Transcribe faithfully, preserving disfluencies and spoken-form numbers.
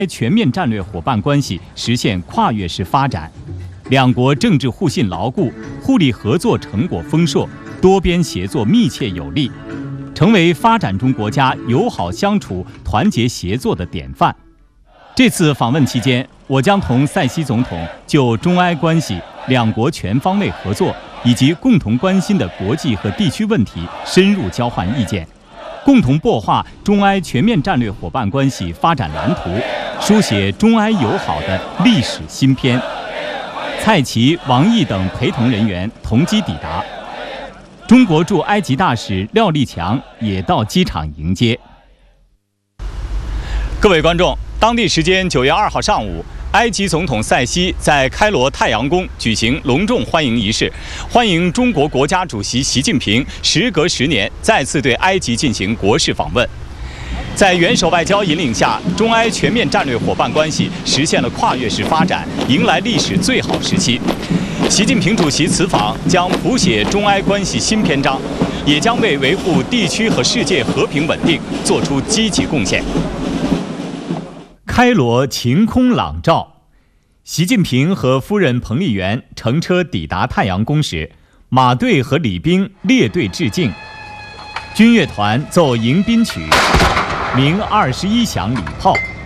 全面战略伙伴关系实现跨越式发展，两国政治互信牢固，互利合作成果丰硕，多边协作密切有力，成为发展中国家友好相处、团结协作的典范。这次访问期间，我将同塞西总统就中埃关系、两国全方位合作以及共同关心的国际和地区问题深入交换意见，共同擘画中埃全面战略伙伴关系发展蓝图，书写中埃友好的历史新篇。蔡奇、王毅等陪同人员同机抵达，中国驻埃及大使廖立强也到机场迎接。各位观众，当地时间九月二号上午，埃及总统塞西在开罗太阳宫举行隆重欢迎仪式，欢迎中国国家主席习近平时隔十年再次对埃及进行国事访问。在元首外交引领下，中埃全面战略伙伴关系实现了跨越式发展，迎来历史最好时期。习近平主席此访将谱写中埃关系新篇章，也将为维护地区和世界和平稳定做出积极贡献。开罗晴空朗照，习近平和夫人彭丽媛乘车抵达太阳宫时，马队和礼兵列队致敬，军乐团奏迎宾曲，鸣二十一响礼炮。